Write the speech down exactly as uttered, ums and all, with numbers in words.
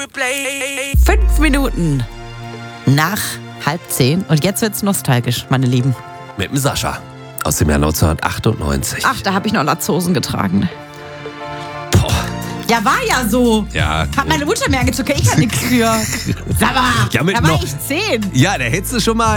Fünf Minuten nach halb zehn. Und jetzt wird's nostalgisch, meine Lieben. Mit dem Sascha aus dem Jahr neunzehnhundertachtundneunzig. Ach, da habe ich noch Latzhosen getragen. Boah. Ja, war ja so. Ja. Hat meine Mutter mir angezogen. Ich kann nichts für. Sag mal, Ja, mit da war noch- ich zehn. Ja, da hättest du schon mal